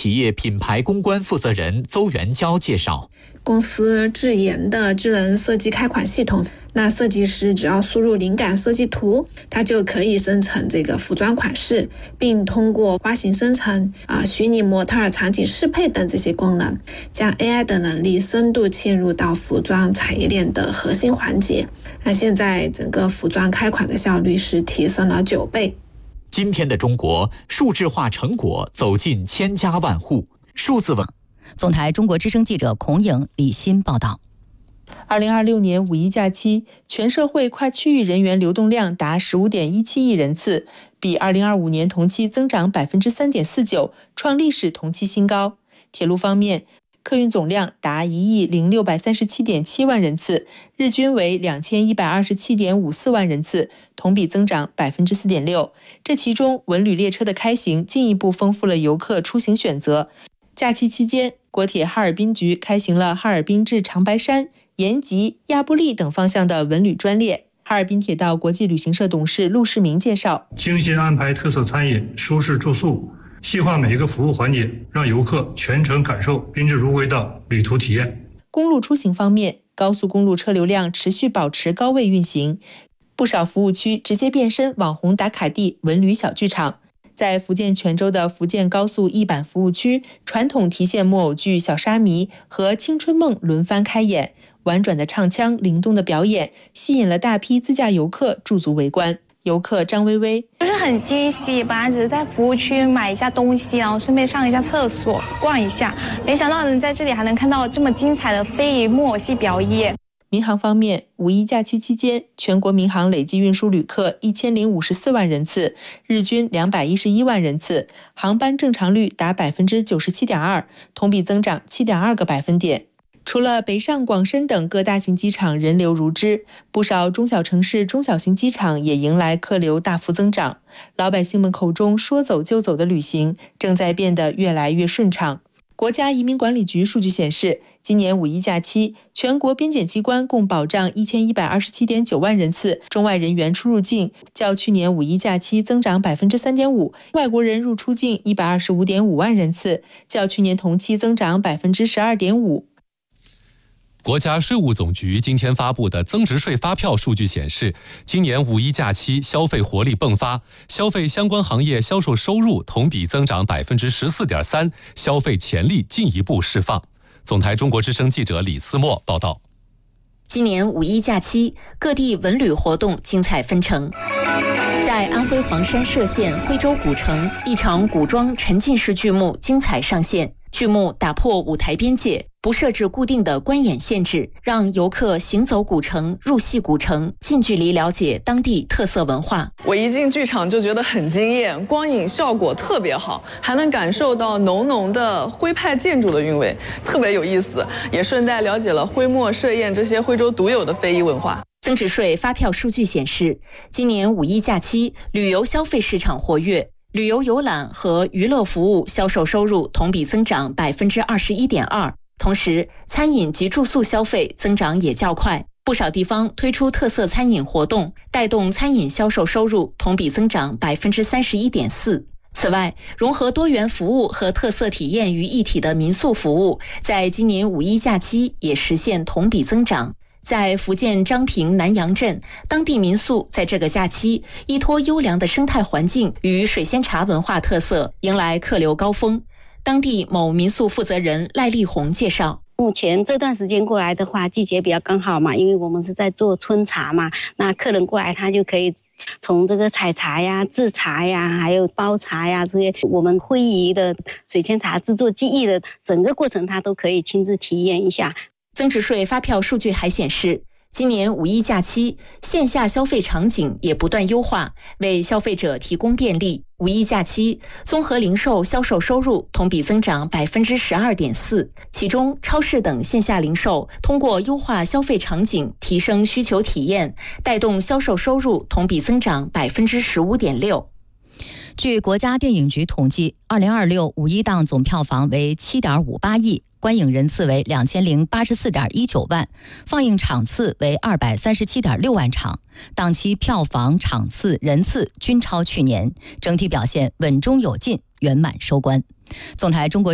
企业品牌公关负责人邹元娇介绍， 公司智研的智能设计开款系统，那设计师只要输入灵感设计图，它就可以生成这个服装款式，并通过花型生成、虚拟模特、场景适配等这些功能，将 AI 的能力深度嵌入到服装产业链的核心环节。那现在整个服装开款的效率是提升了9倍。 今天的中国，数字化成果走进千家万户。数字文， 总台中国之声记者孔颖、李欣报道。 2026年五一假期，全社会跨区域人员流动量达15.17亿人次，比2025年同期增长3.49%，创历史同期新高。铁路方面，客运总量达1亿0637.7万人次，日均为2127.54万人次，同比增长4.6%。这其中，文旅列车的开行进一步丰富了游客出行选择。假期期间，国铁哈尔滨局开行了哈尔滨至长白山、延吉、亚布力等方向的文旅专列。哈尔滨铁道国际旅行社董事陆世明介绍， 精心安排特色餐饮、舒适住宿，细化每一个服务环节，让游客全程感受宾至如归的旅途体验。 公路出行方面，高速公路车流量持续保持高位运行，不少服务区直接变身网红打卡地、文旅小剧场。在福建泉州的福建高速一板服务区，传统提线木偶剧《小沙弥》和《青春梦》轮番开演，婉转的唱腔、灵动的表演，吸引了大批自驾游客驻足围观。游客张薇薇就是很惊喜，本来只是在服务区买一下东西，然后顺便上一下厕所、逛一下，没想到能在这里还能看到这么精彩的非遗木偶戏表演。 民航方面，五一假期期间，全国民航累计运输旅客1054万人次，日均211万人次，航班正常率达97.2%，同比增长7.2个百分点。除了北上广深等各大型机场人流如织，不少中小城市中小型机场也迎来客流大幅增长。老百姓们口中说走就走的旅行，正在变得越来越顺畅。国家移民管理局数据显示，今年五一假期，全国边检机关共保障1127.9万人次中外人员出入境，较去年五一假期增长3.5%；外国人入出境125.5万人次，较去年同期增长12.5%。 国家税务总局今天发布的增值税发票数据显示，今年五一假期消费活力迸发，消费相关行业销售收入同比增长14.3%，消费潜力进一步释放。总台中国之声记者李思墨报道。 今年五一假期，各地文旅活动精彩纷呈。在安徽黄山歙县徽州古城，一场古装沉浸式剧目精彩上线。剧目打破舞台边界，不设置固定的观演限制，让游客行走古城、入戏古城，近距离了解当地特色文化。 我一进剧场就觉得很惊艳，光影效果特别好，还能感受到浓浓的徽派建筑的韵味，特别有意思，也顺带了解了徽墨设宴这些徽州独有的非遗文化。 增值税发票数据显示，今年五一假期旅游消费市场活跃，旅游游览和娱乐服务销售收入同比增长21.2%，同时餐饮及住宿消费增长也较快，不少地方推出特色餐饮活动，带动餐饮销售收入同比增长31.4%。此外，融合多元服务和特色体验于一体的民宿服务，在今年五一假期也实现同比增长。在福建漳平南阳镇，当地民宿在这个假期依托优良的生态环境与水仙茶文化特色，迎来客流高峰。当地某民宿负责人赖丽红介绍， 目前这段时间过来的话，季节比较刚好嘛，因为我们是在做春茶嘛，那客人过来他就可以从这个采茶呀、制茶呀，还有包茶呀这些我们徽遗的水仙茶制作技艺的整个过程，他都可以亲自体验一下。 增值税发票数据还显示，今年五一假期线下消费场景也不断优化，为消费者提供便利。五一假期综合零售销售收入同比增长12.4%，其中超市等线下零售通过优化消费场景，提升需求体验，带动销售收入同比增长15.6%。据国家电影局统计，2026五一档总票房为7.58亿，观影人次为2084.19万，放映场次为237.6万场，档期票房、场次、人次均超去年，整体表现稳中有进，圆满收官。总台中国